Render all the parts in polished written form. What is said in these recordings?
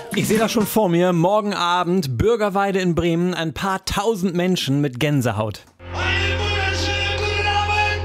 Ich sehe das schon vor mir. Morgen Abend, Bürgerweide in Bremen, ein paar tausend Menschen mit Gänsehaut. Einen wunderschönen guten Abend,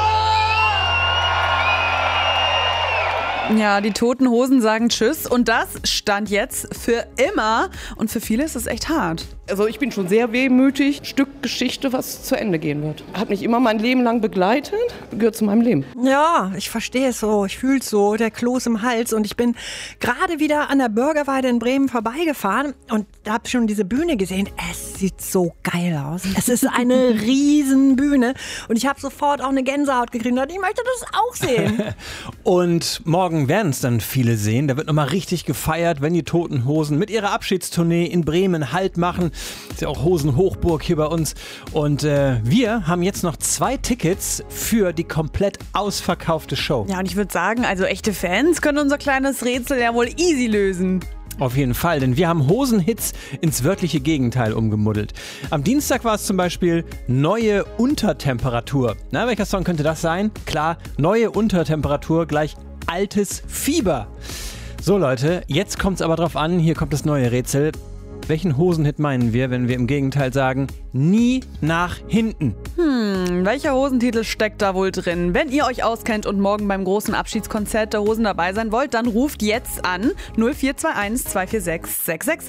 Bremer! Ja, die Toten Hosen sagen Tschüss und das stand jetzt für immer und für viele ist es echt hart. Also ich bin schon sehr wehmütig. Ein Stück Geschichte, was zu Ende gehen wird. Hat mich immer mein Leben lang begleitet, gehört zu meinem Leben. Ja, ich verstehe es so, ich fühle es so, der Kloß im Hals. Und ich bin gerade wieder an der Bürgerweide in Bremen vorbeigefahren und habe schon diese Bühne gesehen. Es sieht so geil aus. Es ist eine riesen Bühne und ich habe sofort auch eine Gänsehaut gekriegt und ich möchte das auch sehen. Und morgen werden es dann viele sehen. Da wird nochmal richtig gefeiert, wenn die Toten Hosen mit ihrer Abschiedstournee in Bremen Halt machen. Ist ja auch Hosen-Hochburg hier bei uns. Und wir haben jetzt noch 2 Tickets für die komplett ausverkaufte Show. Ja, und ich würde sagen, also echte Fans können unser kleines Rätsel ja wohl easy lösen. Auf jeden Fall, denn wir haben Hosenhits ins wörtliche Gegenteil umgemuddelt. Am Dienstag war es zum Beispiel neue Untertemperatur. Na, welcher Song könnte das sein? Klar, neue Untertemperatur gleich altes Fieber. So Leute, jetzt kommt es aber drauf an, hier kommt das neue Rätsel. Welchen Hosenhit meinen wir, wenn wir im Gegenteil sagen, nie nach hinten? Welcher Hosentitel steckt da wohl drin? Wenn ihr euch auskennt und morgen beim großen Abschiedskonzert der Hosen dabei sein wollt, dann ruft jetzt an 0421 246 666.